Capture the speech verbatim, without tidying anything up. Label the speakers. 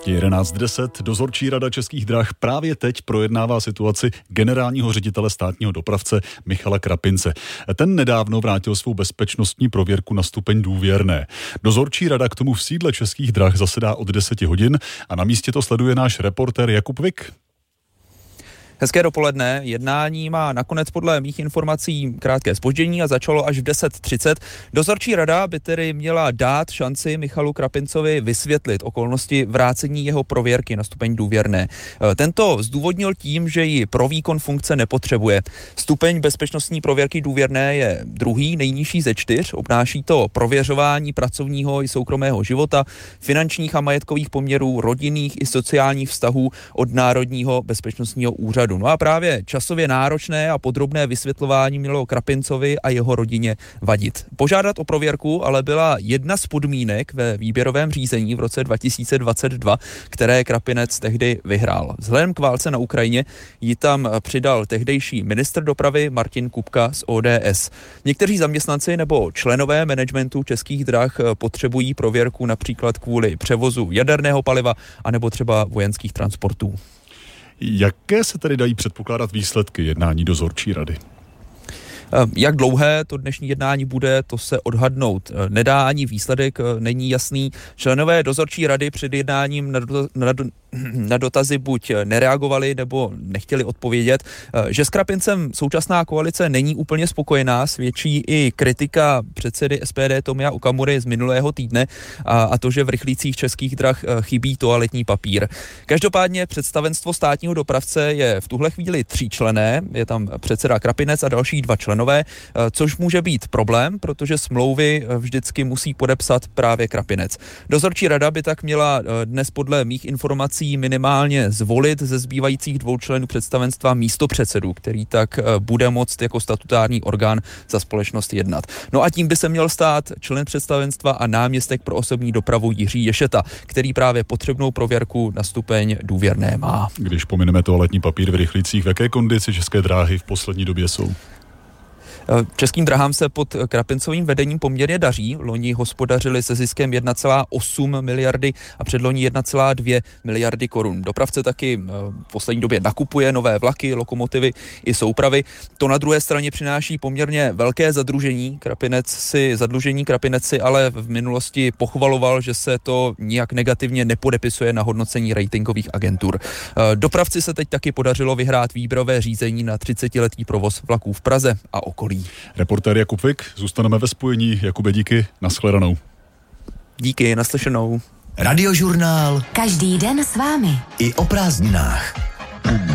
Speaker 1: Je jedenáct deset, dozorčí rada Českých drah právě teď projednává situaci generálního ředitele státního dopravce Michala Krapince. Ten nedávno vrátil svou bezpečnostní prověrku na stupeň důvěrné. Dozorčí rada k tomu v sídle Českých drah zasedá od deseti hodin a na místě to sleduje náš reportér Jakub Vik.
Speaker 2: Hezké dopoledne. Jednání má nakonec podle mých informací krátké zpoždění a začalo až v deset třicet. Dozorčí rada by tedy měla dát šanci Michalu Krapincovi vysvětlit okolnosti vrácení jeho prověrky na stupeň důvěrné. Tento zdůvodnil tím, že ji pro výkon funkce nepotřebuje. Stupeň bezpečnostní prověrky důvěrné je druhý, nejnižší ze čtyř. Obnáší to prověřování pracovního i soukromého života, finančních a majetkových poměrů, rodinných i sociálních vztahů od Národního bezpečnostního úřadu. No a právě časově náročné a podrobné vysvětlování mělo Krapincovi a jeho rodině vadit. Požádat o prověrku ale byla jedna z podmínek ve výběrovém řízení v roce dva tisíce dvacet dva, které Krapinec tehdy vyhrál. Vzhledem k válce na Ukrajině ji tam přidal tehdejší ministr dopravy Martin Kupka z O D S. Někteří zaměstnanci nebo členové managementu Českých drah potřebují prověrku například kvůli převozu jaderného paliva anebo třeba vojenských transportů.
Speaker 1: Jaké se tedy dají předpokládat výsledky jednání dozorčí rady?
Speaker 2: Jak dlouhé to dnešní jednání bude, to se odhadnout nedá, ani výsledek není jasný. Členové dozorčí rady před jednáním na, do, na, na dotazy buď nereagovali nebo nechtěli odpovědět. Že s Krapincem současná koalice není úplně spokojená, svědčí i kritika předsedy S P D Tomia Okamury z minulého týdne a, a to, že v rychlících Českých drah chybí toaletní papír. Každopádně představenstvo státního dopravce je v tuhle chvíli tříčlenné, je tam předseda Krapinec a další dva členové, což může být problém, protože smlouvy vždycky musí podepsat právě Krapinec. Dozorčí rada by tak měla dnes podle mých informací minimálně zvolit ze zbývajících dvou členů představenstva místopředsedu, který tak bude moct jako statutární orgán za společnost jednat. No a tím by se měl stát člen představenstva a náměstek pro osobní dopravu Jiří Ješeta, který právě potřebnou prověrku na stupeň důvěrné má.
Speaker 1: Když pomineme toaletní papír v rychlících, v jaké kondici České dráhy v poslední době jsou?
Speaker 2: Českým drahám se pod Krapincovým vedením poměrně daří. Loni hospodařili se ziskem jedna celá osm miliardy a předloni jedna celá dvě miliardy korun. Dopravce taky v poslední době nakupuje nové vlaky, lokomotivy i soupravy. To na druhé straně přináší poměrně velké zadlužení. Krapinec si, zadlužení Krapinec si ale v minulosti pochvaloval, že se to nijak negativně nepodepisuje na hodnocení ratingových agentur. Dopravci se teď taky podařilo vyhrát výběrové řízení na třicetiletý provoz vlaků v Praze a okolí.
Speaker 1: Reportér Jakub Vik, zůstaneme ve spojení. Jakube, díky, nashledanou.
Speaker 2: Díky, naslyšenou.
Speaker 3: Radiožurnál.
Speaker 4: Každý den s vámi.
Speaker 3: I o prázdninách.